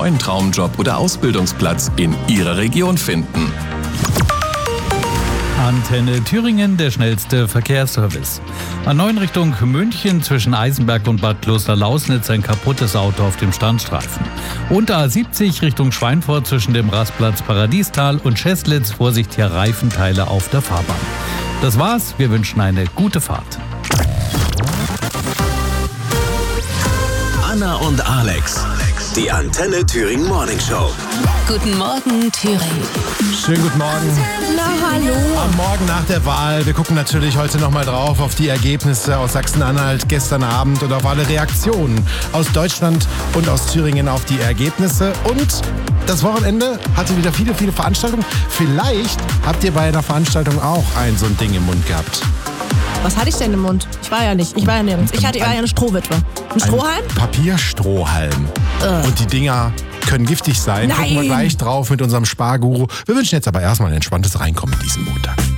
neuen Traumjob oder Ausbildungsplatz in Ihrer Region finden. Antenne Thüringen, der schnellste Verkehrsservice. A9 Richtung München zwischen Eisenberg und Bad Klosterlausnitz ein kaputtes Auto auf dem Standstreifen. Und A70 Richtung Schweinfurt zwischen dem Rastplatz Paradiestal und Scheslitz, Vorsicht hier Reifenteile auf der Fahrbahn. Das war's, wir wünschen eine gute Fahrt. Anna und Alex, die Antenne Thüringen Morning Show. Guten Morgen, Thüringen. Schönen guten Morgen. Na, hallo. Am Morgen nach der Wahl. Wir gucken natürlich heute nochmal drauf auf die Ergebnisse aus Sachsen-Anhalt gestern Abend und auf alle Reaktionen aus Deutschland und aus Thüringen auf die Ergebnisse. Und das Wochenende hatte wieder viele, viele Veranstaltungen. Vielleicht habt ihr bei einer Veranstaltung auch so ein Ding im Mund gehabt. Was hatte ich denn im Mund? Ich war ja nirgends. Ich war ja eine Strohwitwe. Ein Strohhalm? Papierstrohhalm. Und die Dinger können giftig sein. Nein. Gucken wir gleich drauf mit unserem Sparguru. Wir wünschen jetzt aber erstmal ein entspanntes Reinkommen diesen Montag.